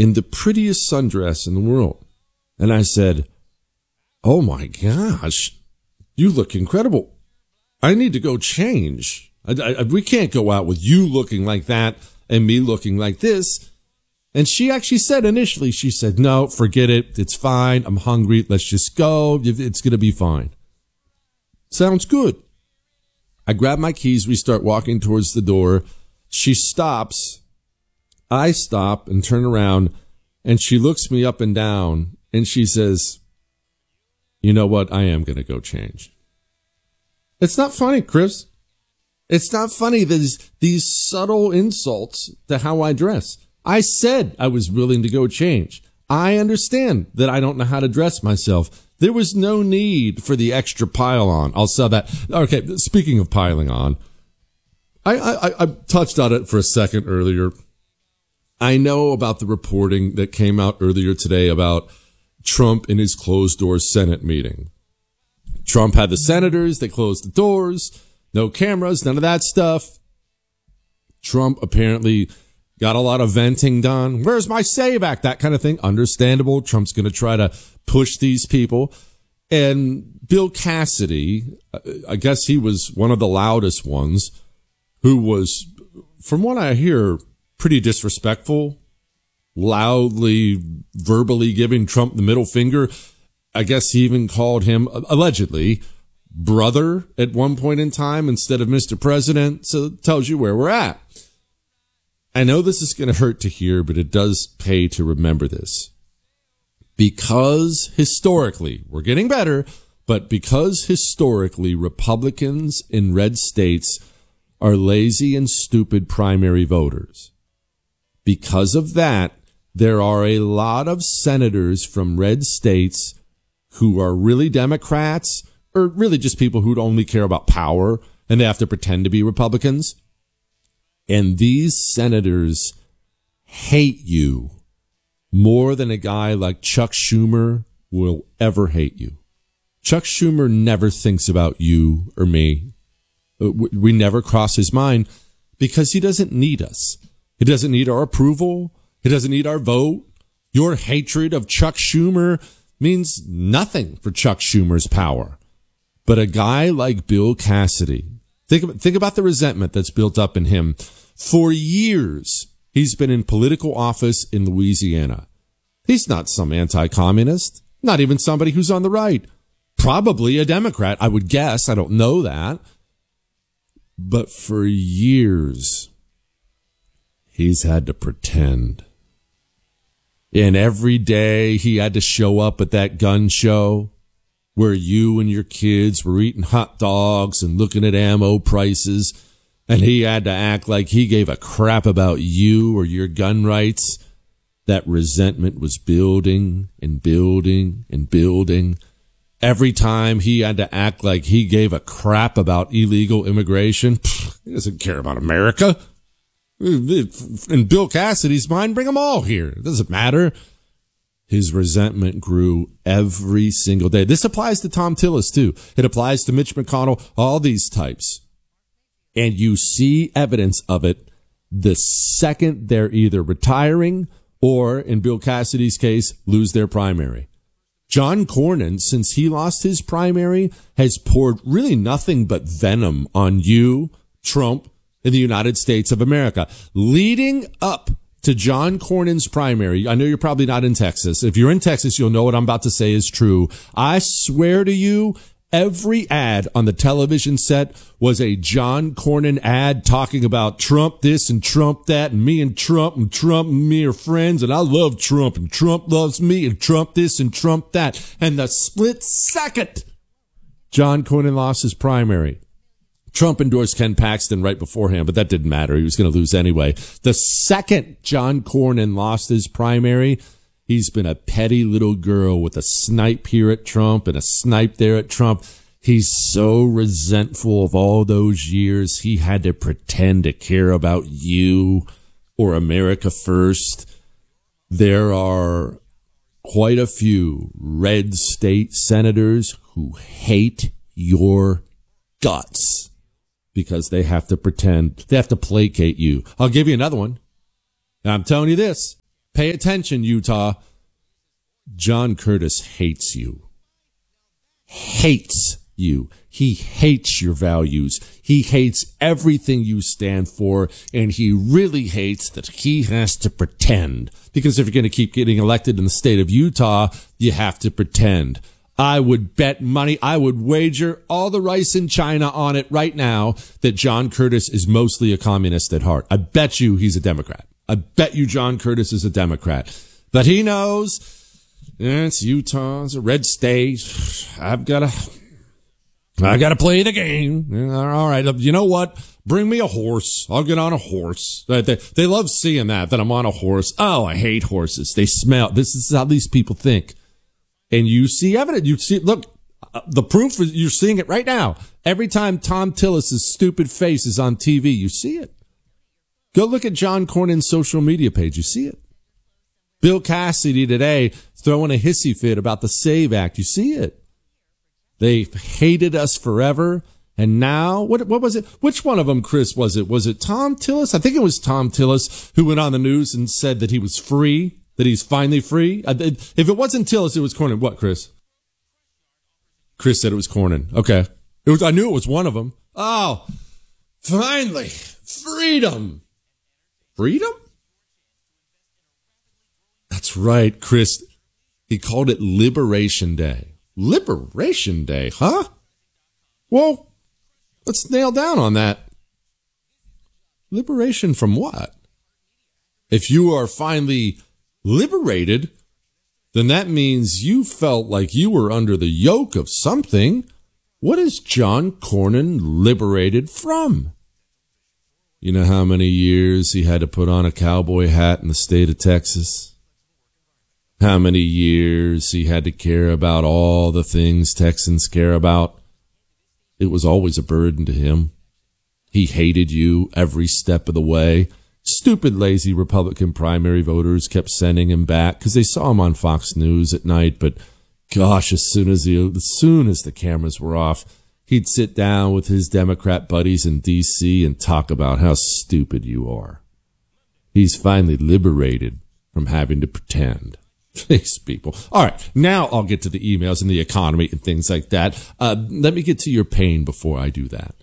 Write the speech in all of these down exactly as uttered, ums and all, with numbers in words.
in the prettiest sundress in the world. And I said, oh my gosh, you look incredible. I need to go change. I, I, we can't go out with you looking like that and me looking like this. And she actually said initially, she said, no, forget it. It's fine. I'm hungry. Let's just go. It's going to be fine. Sounds good. I grab my keys. We start walking towards the door. She stops. I stop and turn around, and she looks me up and down, and she says, you know what? I am going to go change. It's not funny, Chris. It's not funny. There's these subtle insults to how I dress. I said I was willing to go change. I understand that I don't know how to dress myself. There was no need for the extra pile on. I'll sell that. Okay, speaking of piling on, I, I, I touched on it for a second earlier. I know about the reporting that came out earlier today about Trump in his closed-door Senate meeting. Trump had the senators. They closed the doors. No cameras, none of that stuff. Trump apparently got a lot of venting done. Where's my say back? That kind of thing. Understandable. Trump's going to try to push these people. And Bill Cassidy, I guess he was one of the loudest ones, who was, from what I hear, pretty disrespectful, loudly, verbally giving Trump the middle finger. I guess he even called him, allegedly, brother at one point in time instead of Mister President. So it tells you where we're at. I know this is going to hurt to hear, but it does pay to remember this. Because historically, we're getting better, but because historically Republicans in red states are lazy and stupid primary voters. Because of that, there are a lot of senators from red states who are really Democrats, or really just people who only care about power, and they have to pretend to be Republicans. And these senators hate you more than a guy like Chuck Schumer will ever hate you. Chuck Schumer never thinks about you or me. We never cross his mind because he doesn't need us. He doesn't need our approval. He doesn't need our vote. Your hatred of Chuck Schumer means nothing for Chuck Schumer's power. But a guy like Bill Cassidy, think about, think about the resentment that's built up in him. For years, he's been in political office in Louisiana. He's not some anti-communist, not even somebody who's on the right. Probably a Democrat, I would guess. I don't know that. But for years, he's had to pretend. And every day he had to show up at that gun show where you and your kids were eating hot dogs and looking at ammo prices. And he had to act like he gave a crap about you or your gun rights. That resentment was building and building and building. Every time he had to act like he gave a crap about illegal immigration, he doesn't care about America. In Bill Cassidy's mind, bring them all here. It doesn't matter. His resentment grew every single day. This applies to Thom Tillis, too. It applies to Mitch McConnell, all these types. And you see evidence of it the second they're either retiring or, in Bill Cassidy's case, lose their primary. John Cornyn, since he lost his primary, has poured really nothing but venom on you, Trump, in the United States of America. Leading up to John Cornyn's primary, I know you're probably not in Texas. If you're in Texas, you'll know what I'm about to say is true. I swear to you, every ad on the television set was a John Cornyn ad talking about Trump this and Trump that, and me and Trump and Trump and me are friends, and I love Trump, and Trump loves me, and Trump this and Trump that. And the split second John Cornyn lost his primary, Trump endorsed Ken Paxton right beforehand, but that didn't matter. He was going to lose anyway. The second John Cornyn lost his primary, he's been a petty little girl with a snipe here at Trump and a snipe there at Trump. He's so resentful of all those years he had to pretend to care about you or America first. There are quite a few red state senators who hate your guts because they have to pretend, they have to placate you. I'll give you another one. I'm telling you this. Pay attention, Utah. John Curtis hates you. Hates you. He hates your values. He hates everything you stand for, and he really hates that he has to pretend. Because if you're going to keep getting elected in the state of Utah, you have to pretend. I would bet money, I would wager all the rice in China on it right now that John Curtis is mostly a communist at heart. I bet you he's a Democrat. I bet you John Curtis is a Democrat. But he knows it's Utah, it's a red state. I've got to... I got to play the game. All right. You know what? Bring me a horse. I'll get on a horse. They, they, they love seeing that, that I'm on a horse. Oh, I hate horses. They smell. This is how these people think. And you see evidence. You see, look, uh, the proof is you're seeing it right now. Every time Tom Tillis's stupid face is on T V, you see it. Go look at John Cornyn's social media page. You see it. Bill Cassidy today throwing a hissy fit about the SAVE Act. You see it. They hated us forever. And now, what what was it? Which one of them, Chris, was it? Was it Tom Tillis? I think it was Tom Tillis who went on the news and said that he was free, that he's finally free. If it wasn't Tillis, it was Cornyn. What, Chris? Chris said it was Cornyn. Okay. It was. I knew it was one of them. Oh, finally, freedom. Freedom? That's right, Chris. He called it Liberation Day. Liberation Day, huh? Well, let's nail down on that. Liberation from what? If you are finally liberated, then that means you felt like you were under the yoke of something. What is John Cornyn liberated from? You know how many years he had to put on a cowboy hat in the state of Texas? How many years he had to care about all the things Texans care about? It was always a burden to him. He hated you every step of the way. Stupid, lazy Republican primary voters kept sending him back because they saw him on Fox News at night. But gosh, as soon as, he, as soon as the cameras were off, he'd sit down with his Democrat buddies in D C and talk about how stupid you are. He's finally liberated from having to pretend. These people. All right, now I'll get to the emails and the economy and things like that. Uh, let me get to your pain before I do that.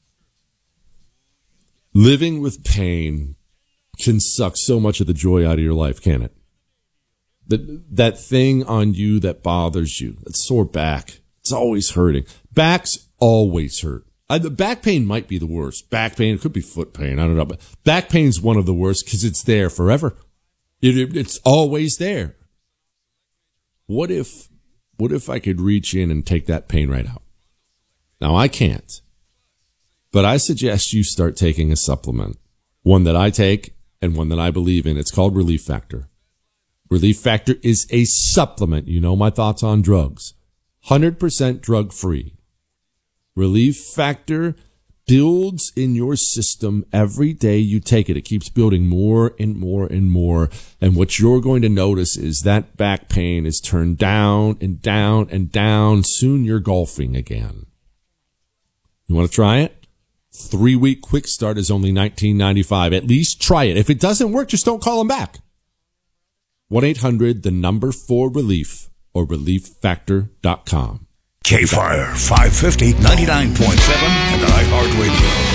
Living with pain can suck so much of the joy out of your life, can it? That, that thing on you that bothers you, that sore back, it's always hurting. Backs always hurt. Uh, the back pain might be the worst. Back pain, it could be foot pain, I don't know. But back pain's one of the worst because it's there forever. It, it, it's always there. What if, what if I could reach in and take that pain right out? Now, I can't, but I suggest you start taking a supplement, one that I take and one that I believe in. It's called Relief Factor. Relief Factor is a supplement. You know my thoughts on drugs. one hundred percent drug-free. Relief Factor builds in your system every day you take it. It keeps building more and more and more. And what you're going to notice is that back pain is turned down and down and down. Soon you're golfing again. You want to try it? Three-week quick start is only nineteen ninety-five. At least try it. If it doesn't work, just don't call them back. one eight hundred, the number four relief, or relief factor dot com. K-Fire five fifty, ninety-nine point seven, and iHeartRadio.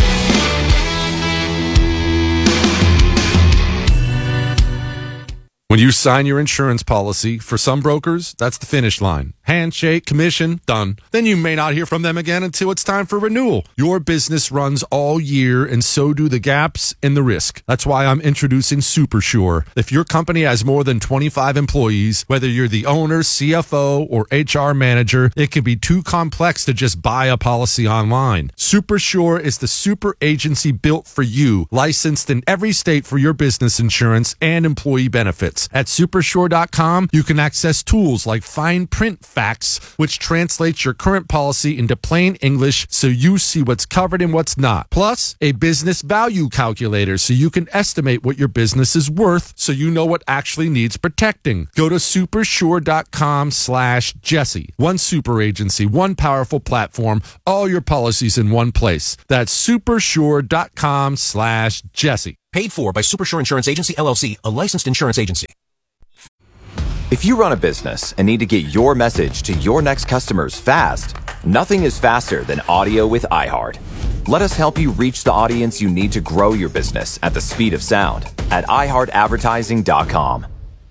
When you sign your insurance policy, for some brokers, that's the finish line. Handshake, commission, done. Then you may not hear from them again until it's time for renewal. Your business runs all year, and so do the gaps and the risk. That's why I'm introducing SuperSure. If your company has more than twenty-five employees, whether you're the owner, C F O, or H R manager, it can be too complex to just buy a policy online. SuperSure is the super agency built for you, licensed in every state for your business insurance and employee benefits. At supersure dot com, you can access tools like fine print facts, which translates your current policy into plain English so you see what's covered and what's not. Plus, a business value calculator so you can estimate what your business is worth so you know what actually needs protecting. Go to supersure dot com slash Jesse. One super agency, one powerful platform, all your policies in one place. That's supersure dot com slash Jesse. Paid for by Supersure Insurance Agency, L L C, a licensed insurance agency. If you run a business and need to get your message to your next customers fast, nothing is faster than audio with iHeart. Let us help you reach the audience you need to grow your business at the speed of sound at i heart advertising dot com.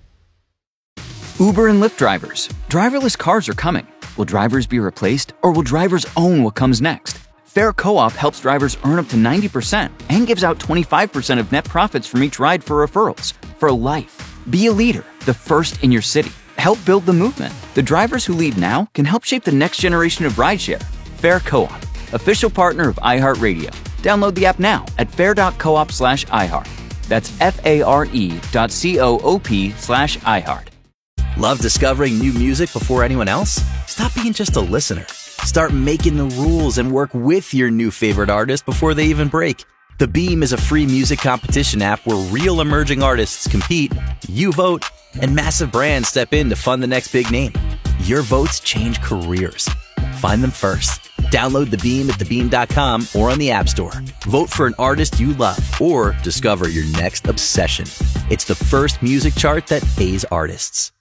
Uber and Lyft drivers. Driverless cars are coming. Will drivers be replaced, or will drivers own what comes next? Fair Co-op helps drivers earn up to ninety percent and gives out twenty-five percent of net profits from each ride for referrals. For life. Be a leader, the first in your city. Help build the movement. The drivers who lead now can help shape the next generation of rideshare. Fair Co-op, official partner of iHeartRadio. Download the app now at fair.coop slash iHeart. That's F-A-R-E dot C-O-O-P slash iHeart. Love discovering new music before anyone else? Stop being just a listener. Start making the rules and work with your new favorite artist before they even break. The Beam is a free music competition app where real emerging artists compete, you vote, and massive brands step in to fund the next big name. Your votes change careers. Find them first. Download The Beam at the beam dot com or on the App Store. Vote for an artist you love or discover your next obsession. It's the first music chart that pays artists.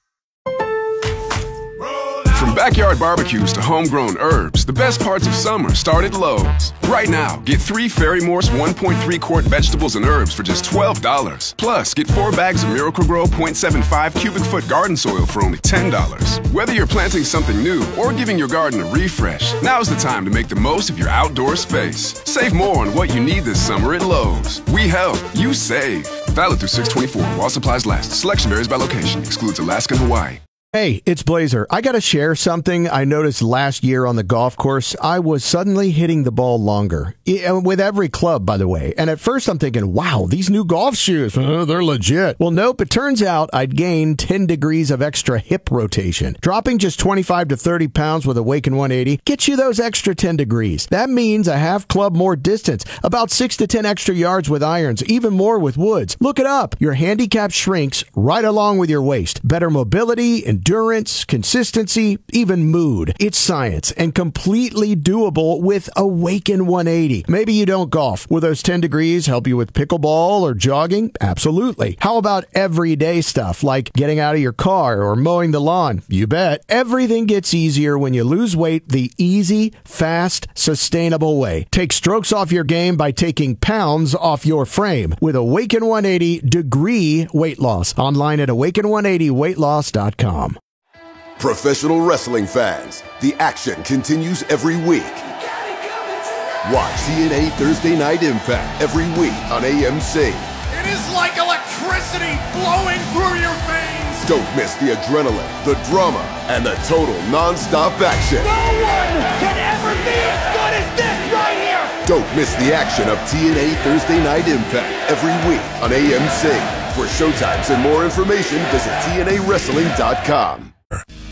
From backyard barbecues to homegrown herbs, the best parts of summer start at Lowe's. Right now, get three Fairy Morse one point three quart vegetables and herbs for just twelve dollars. Plus, get four bags of Miracle-Gro point seven five cubic foot garden soil for only ten dollars. Whether you're planting something new or giving your garden a refresh, now's the time to make the most of your outdoor space. Save more on what you need this summer at Lowe's. We help, you save. Valid through six twenty-four while supplies last. Selection varies by location. Excludes Alaska and Hawaii. Hey, it's Blazer. I got to share something I noticed last year on the golf course. I was suddenly hitting the ball longer, with every club, by the way. And at first I'm thinking, wow, these new golf shoes, oh, they're legit. Well, nope, it turns out I'd gained ten degrees of extra hip rotation. Dropping just twenty-five to thirty pounds with Awaken one eighty gets you those extra ten degrees. That means a half club more distance, about six to ten extra yards with irons, even more with woods. Look it up. Your handicap shrinks right along with your waist. Better mobility and endurance, consistency, even mood. It's science and completely doable with Awaken one eighty. Maybe you don't golf. Will those ten degrees help you with pickleball or jogging? Absolutely. How about everyday stuff like getting out of your car or mowing the lawn? You bet. Everything gets easier when you lose weight the easy, fast, sustainable way. Take strokes off your game by taking pounds off your frame with Awaken one eighty Degree Weight Loss. Online at awaken one eighty weight loss dot com. Professional wrestling fans, the action continues every week. Watch T N A Thursday Night Impact every week on A M C. It is like electricity flowing through your veins. Don't miss the adrenaline, the drama, and the total non-stop action. No one can ever be as good as this right here. Don't miss the action of T N A Thursday Night Impact every week on A M C. For showtimes and more information, visit T N A wrestling dot com.